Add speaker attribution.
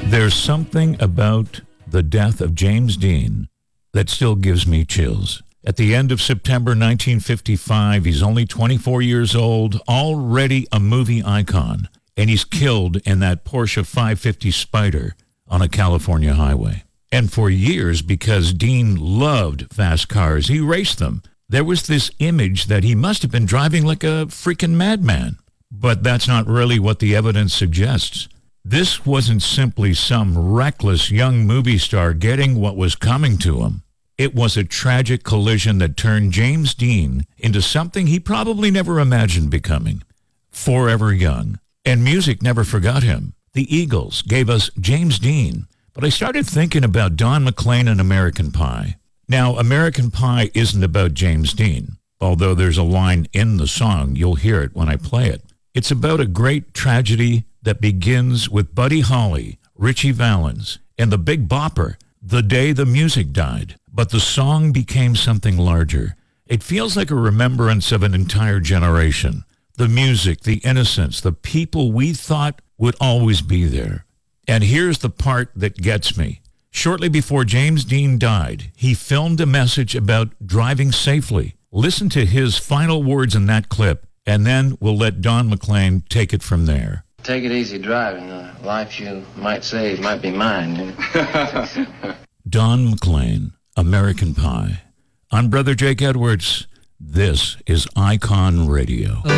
Speaker 1: There's something about the death of James Dean that still gives me chills. At the end of September 1955, he's only 24 years old, already a movie icon, and he's killed in that Porsche 550 Spyder on a California highway. And for years, because Dean loved fast cars, he raced them. There was this image that he must have been driving like a freaking madman. But that's not really what the evidence suggests. This wasn't simply some reckless young movie star getting what was coming to him. It was a tragic collision that turned James Dean into something he probably never imagined becoming. Forever young. And music never forgot him. The Eagles gave us James Dean. But I started thinking about Don McLean and American Pie. Now, American Pie isn't about James Dean. Although there's a line in the song, you'll hear it when I play it. It's about a great tragedy that begins with Buddy Holly, Ritchie Valens, and the Big Bopper, the day the music died. But the song became something larger. It feels like a remembrance of an entire generation. The music, the innocence, the people we thought would always be there. And here's the part that gets me. Shortly before James Dean died, he filmed a message about driving safely. Listen to his final words in that clip, and then we'll let Don McLean take it from there.
Speaker 2: Take it easy driving. The life you might save might be mine.
Speaker 1: Don McLean, American Pie. I'm Brother Jake Edwards. This is Icon Radio.